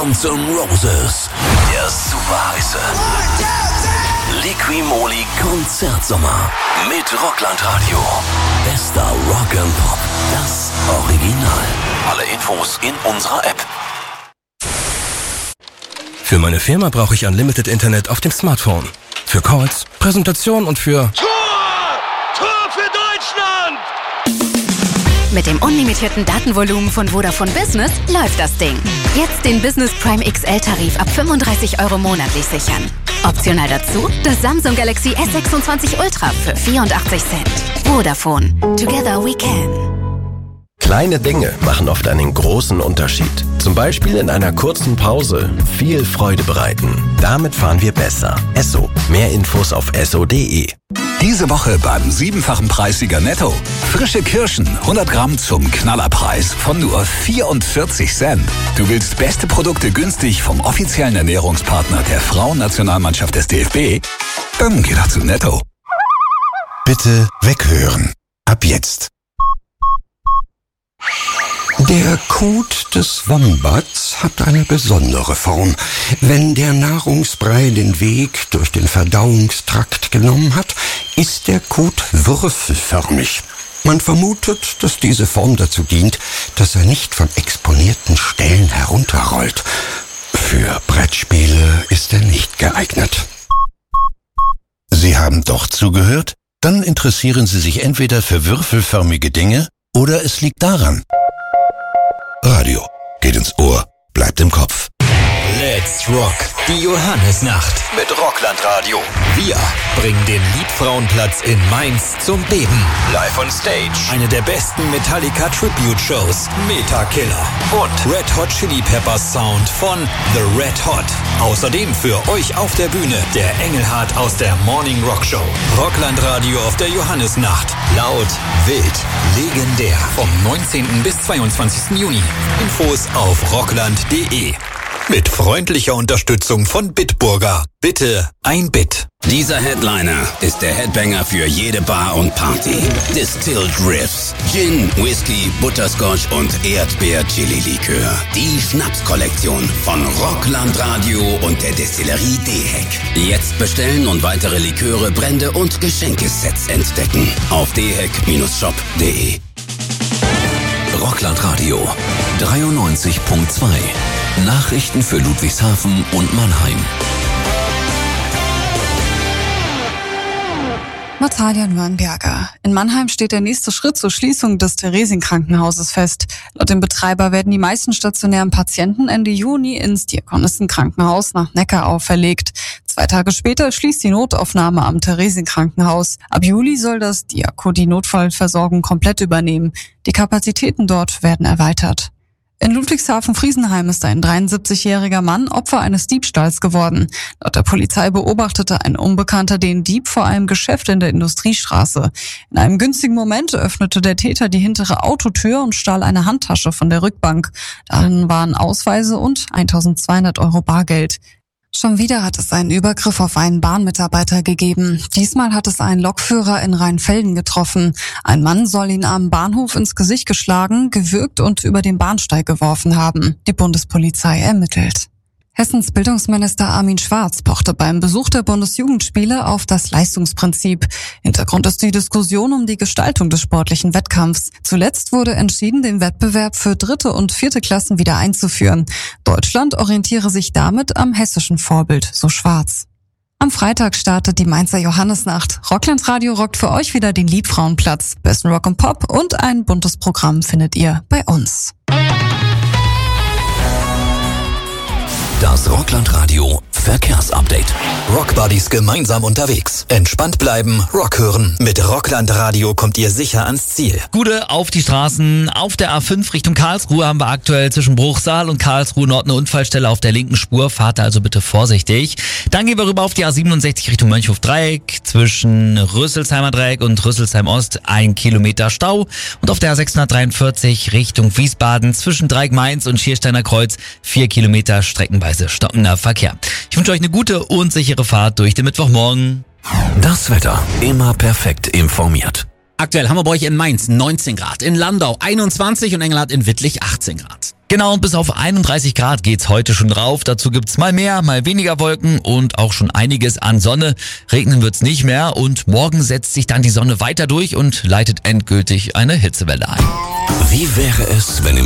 Guns N' Roses. Der super heiße Liqui-Moly Konzertsommer mit Rockland-Radio. Bester Rock and Pop. Das Original. Alle Infos in unserer App. Für meine Firma brauche ich Unlimited Internet auf dem Smartphone. Für Calls, Präsentationen und für... Tor für Deutschland! Mit dem unlimitierten Datenvolumen von Vodafone Business läuft das Ding. Jetzt den Business Prime XL-Tarif ab 35 € monatlich sichern. Optional dazu das Samsung Galaxy S26 Ultra für 84 Cent. Vodafone. Together we can. Kleine Dinge machen oft einen großen Unterschied. Zum Beispiel in einer kurzen Pause viel Freude bereiten. Damit fahren wir besser. Esso. Mehr Infos auf esso.de. Diese Woche beim 7-fachen Preissieger Netto. Frische Kirschen, 100 Gramm zum Knallerpreis von nur 44 Cent. Du willst beste Produkte günstig vom offiziellen Ernährungspartner der Frauennationalmannschaft des DFB? Dann geh doch zu Netto. Bitte weghören. Ab jetzt. Der Kot des Wombats hat eine besondere Form. Wenn der Nahrungsbrei den Weg durch den Verdauungstrakt genommen hat, ist der Kot würfelförmig. Man vermutet, dass diese Form dazu dient, dass er nicht von exponierten Stellen herunterrollt. Für Brettspiele ist er nicht geeignet. Sie haben doch zugehört? Dann interessieren Sie sich entweder für würfelförmige Dinge oder es liegt daran. Radio geht ins Ohr, bleibt im Kopf. Let's Rock, die Johannesnacht mit Rockland-Radio. Wir bringen den Liebfrauenplatz in Mainz zum Beben. Live on Stage eine der besten Metallica-Tribute-Shows, Metakiller und Red Hot Chili Peppers Sound von The Red Hot. Außerdem für euch auf der Bühne der Engelhardt aus der Morning Rock Show. Rockland-Radio auf der Johannesnacht. Laut, wild, legendär. Vom 19. bis 22. Juni. Infos auf rockland.de. Mit freundlicher Unterstützung von Bitburger. Bitte ein Bit. Dieser Headliner ist der Headbanger für jede Bar und Party. Distilled Riffs, Gin, Whisky, Butterscotch und Erdbeer-Chili-Likör. Die Schnapskollektion von Rockland Radio und der Destillerie Dehek. Jetzt bestellen und weitere Liköre, Brände und Geschenkesets entdecken. Auf dehek-shop.de. Rockland Radio 93.2. Nachrichten für Ludwigshafen und Mannheim. Natalia Nürnberger. In Mannheim steht der nächste Schritt zur Schließung des Theresienkrankenhauses fest. Laut dem Betreiber werden die meisten stationären Patienten Ende Juni ins Diakonistenkrankenhaus nach Neckarau verlegt. 2 Tage später schließt die Notaufnahme am Theresienkrankenhaus. Ab Juli soll das Diako die Notfallversorgung komplett übernehmen. Die Kapazitäten dort werden erweitert. In Ludwigshafen-Friesenheim ist ein 73-jähriger Mann Opfer eines Diebstahls geworden. Laut der Polizei beobachtete ein Unbekannter den Dieb vor einem Geschäft in der Industriestraße. In einem günstigen Moment öffnete der Täter die hintere Autotür und stahl eine Handtasche von der Rückbank. Darin waren Ausweise und 1.200 € Bargeld. Schon wieder hat es einen Übergriff auf einen Bahnmitarbeiter gegeben. Diesmal hat es einen Lokführer in Rheinfelden getroffen. Ein Mann soll ihn am Bahnhof ins Gesicht geschlagen, gewürgt und über den Bahnsteig geworfen haben. Die Bundespolizei ermittelt. Hessens Bildungsminister Armin Schwarz pochte beim Besuch der Bundesjugendspiele auf das Leistungsprinzip. Hintergrund ist die Diskussion um die Gestaltung des sportlichen Wettkampfs. Zuletzt wurde entschieden, den Wettbewerb für 3. und 4. Klassen wieder einzuführen. Deutschland orientiere sich damit am hessischen Vorbild, so Schwarz. Am Freitag startet die Mainzer Johannesnacht. Rockland Radio rockt für euch wieder den Liebfrauenplatz. Besten Rock und Pop und ein buntes Programm findet ihr bei uns. Das Rockland Radio Verkehrsupdate. Rockbuddies gemeinsam unterwegs. Entspannt bleiben, Rock hören. Mit Rockland Radio kommt ihr sicher ans Ziel. Gute auf die Straßen. Auf der A5 Richtung Karlsruhe haben wir aktuell zwischen Bruchsal und Karlsruhe Nord eine Unfallstelle auf der linken Spur. Fahrt also bitte vorsichtig. Dann gehen wir rüber auf die A67 Richtung Mönchhof-Dreieck. Zwischen Rüsselsheimer Dreieck und Rüsselsheim Ost 1 Kilometer Stau. Und auf der A643 Richtung Wiesbaden zwischen Dreieck-Mainz und Schiersteiner Kreuz 4 Kilometer streckenweise stockender Verkehr. Ich wünsche euch eine gute und sichere Fahrt durch den Mittwochmorgen. Das Wetter immer perfekt informiert. Aktuell haben wir bei euch in Mainz 19 Grad, in Landau 21 und Engelhardt in Wittlich 18 Grad. Genau, und bis auf 31 Grad geht's heute schon drauf. Dazu gibt's mal mehr, mal weniger Wolken und auch schon einiges an Sonne. Regnen wird's nicht mehr und morgen setzt sich dann die Sonne weiter durch und leitet endgültig eine Hitzewelle ein. Wie wäre es, wenn im